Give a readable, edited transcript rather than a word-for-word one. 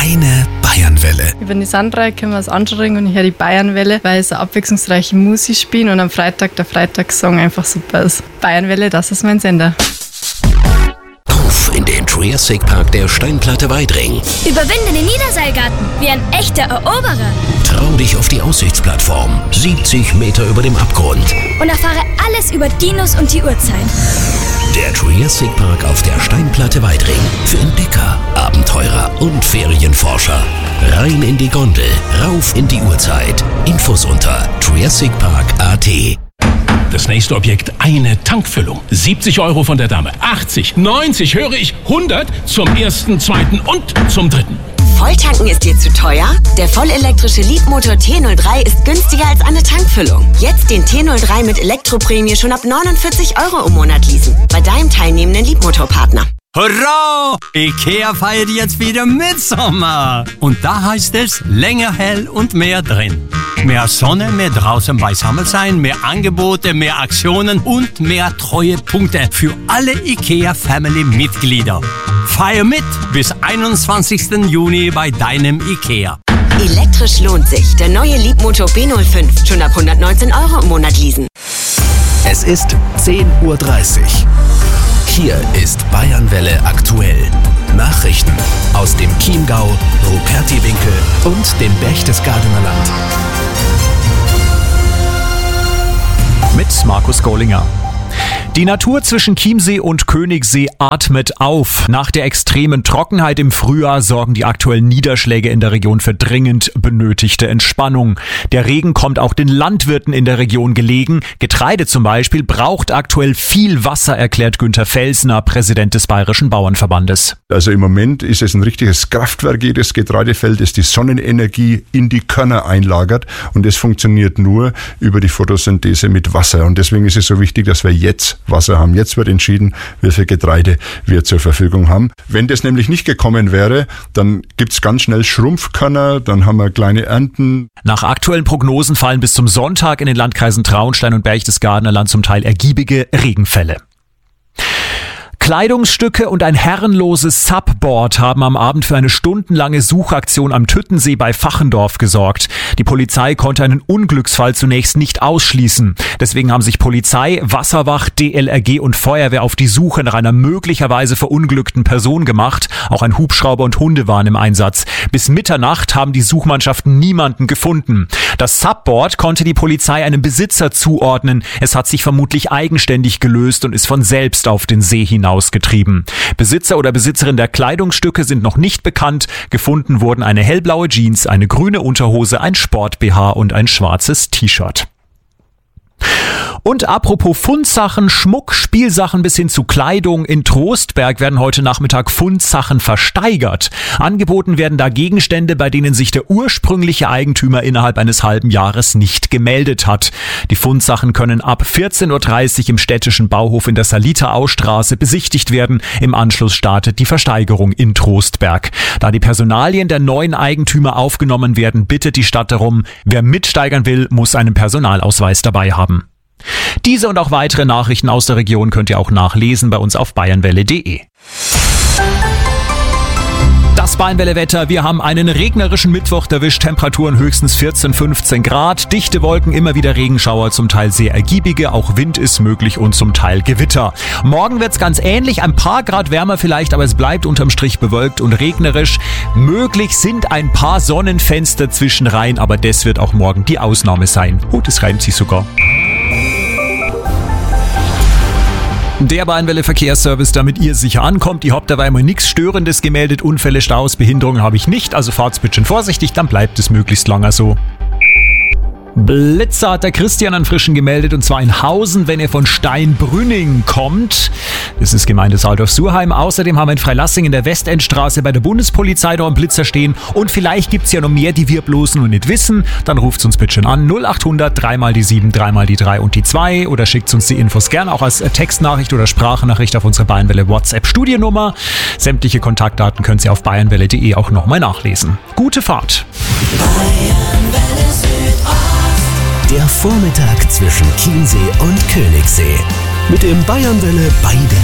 Deine Bayernwelle. Ich bin die Sandra, ich komme aus Anschering und ich höre die Bayernwelle, weil es eine abwechslungsreiche Musik spielen und am Freitag der Freitagssong einfach super ist. Bayernwelle, das ist mein Sender. Auf in den Triassic Park der Steinplatte Weidring. Überwinde den Niederseilgarten wie ein echter Eroberer. Trau dich auf die Aussichtsplattform, 70 Meter über dem Abgrund. Und erfahre alles über Dinos und die Urzeit. Der Triassic Park auf der Steinplatte Weidring. Für Entdecker, Abenteurer und Ferienforscher. Rein in die Gondel, rauf in die Urzeit. Infos unter triassicpark.at. Das nächste Objekt, eine Tankfüllung. 70 € von der Dame, 80, 90, höre ich, 100 zum ersten, zweiten und zum dritten. Volltanken ist dir zu teuer? Der vollelektrische Leapmotor T03 ist günstiger als eine Tankfüllung. Jetzt den T03 mit Elektroprämie schon ab 49 € im Monat leasen. Bei deinem teilnehmenden Leapmotor-Partner. Hurra! IKEA feiert jetzt wieder Mitsommer. Und da heißt es, länger hell und mehr drin. Mehr Sonne, mehr draußen beisammen sein, mehr Angebote, mehr Aktionen und mehr Treuepunkte für alle IKEA-Family-Mitglieder. Feier mit bis 21. Juni bei deinem IKEA. Elektrisch lohnt sich. Der neue Leapmotor B05. Schon ab 119 € im Monat leasen. Es ist 10:30 Uhr. Hier ist Bayernwelle aktuell. Nachrichten aus dem Chiemgau, Rupertiwinkel und dem Berchtesgadener Land. Mit Markus Gollinger. Die Natur zwischen Chiemsee und Königssee atmet auf. Nach der extremen Trockenheit im Frühjahr sorgen die aktuellen Niederschläge in der Region für dringend benötigte Entspannung. Der Regen kommt auch den Landwirten in der Region gelegen. Getreide zum Beispiel braucht aktuell viel Wasser, erklärt Günther Felsner, Präsident des Bayerischen Bauernverbandes. Also im Moment ist es ein richtiges Kraftwerk, jedes Getreidefeld, das die Sonnenenergie in die Körner einlagert. Und das funktioniert nur über die Photosynthese mit Wasser. Und deswegen ist es so wichtig, dass wir jetzt Wasser haben. Jetzt wird entschieden, wie viel Getreide wir zur Verfügung haben. Wenn das nämlich nicht gekommen wäre, dann gibt's ganz schnell Schrumpfkörner, dann haben wir kleine Ernten. Nach aktuellen Prognosen fallen bis zum Sonntag in den Landkreisen Traunstein und Berchtesgadener Land zum Teil ergiebige Regenfälle. Kleidungsstücke und ein herrenloses Subboard haben am Abend für eine stundenlange Suchaktion am Tüttensee bei Fachendorf gesorgt. Die Polizei konnte einen Unglücksfall zunächst nicht ausschließen. Deswegen haben sich Polizei, Wasserwacht, DLRG und Feuerwehr auf die Suche nach einer möglicherweise verunglückten Person gemacht. Auch ein Hubschrauber und Hunde waren im Einsatz. Bis Mitternacht haben die Suchmannschaften niemanden gefunden. Das Subboard konnte die Polizei einem Besitzer zuordnen. Es hat sich vermutlich eigenständig gelöst und ist von selbst auf den See hinausgetrieben. Besitzer oder Besitzerin der Kleidungsstücke sind noch nicht bekannt. Gefunden wurden eine hellblaue Jeans, eine grüne Unterhose, ein Sport-BH und ein schwarzes T-Shirt. Und apropos Fundsachen, Schmuck, Spielsachen bis hin zu Kleidung. In Trostberg werden heute Nachmittag Fundsachen versteigert. Angeboten werden da Gegenstände, bei denen sich der ursprüngliche Eigentümer innerhalb eines halben Jahres nicht gemeldet hat. Die Fundsachen können ab 14:30 Uhr im städtischen Bauhof in der Salita-Au-Straße besichtigt werden. Im Anschluss startet die Versteigerung in Trostberg. Da die Personalien der neuen Eigentümer aufgenommen werden, bittet die Stadt darum, wer mitsteigern will, muss einen Personalausweis dabei haben. Diese und auch weitere Nachrichten aus der Region könnt ihr auch nachlesen bei uns auf bayernwelle.de. Das Bayernwelle-Wetter. Wir haben einen regnerischen Mittwoch erwischt. Temperaturen höchstens 14, 15 Grad. Dichte Wolken, immer wieder Regenschauer, zum Teil sehr ergiebige. Auch Wind ist möglich und zum Teil Gewitter. Morgen wird's ganz ähnlich. Ein paar Grad wärmer vielleicht, aber es bleibt unterm Strich bewölkt und regnerisch. Möglich sind ein paar Sonnenfenster zwischenrein, aber das wird auch morgen die Ausnahme sein. Das reimt sich sogar. Der Bayernwelle-Verkehrsservice, damit ihr sicher ankommt. Ich hab dabei mal nichts Störendes gemeldet. Unfälle, Staus, Behinderungen habe ich nicht. Also fahrt's bitte schön vorsichtig, dann bleibt es möglichst lange so. Blitzer hat der Christian an Frischen gemeldet, und zwar in Hausen, wenn ihr von Steinbrünning kommt. Das ist Gemeinde Saldorf-Surheim. Außerdem haben wir in Freilassing in der Westendstraße bei der Bundespolizei noch einen Blitzer stehen. Und vielleicht gibt's ja noch mehr, die wir bloß noch nicht wissen. Dann ruft's uns bitte schon an. 0800 3 die 7, 3 die 3 und die 2. Oder schickt uns die Infos gern auch als Textnachricht oder Sprachnachricht auf unsere Bayernwelle WhatsApp-Studiennummer. Sämtliche Kontaktdaten könnt ihr auf bayernwelle.de auch nochmal nachlesen. Gute Fahrt! Der Vormittag zwischen Chiemsee und Königssee. Mit dem Bayernwelle Beide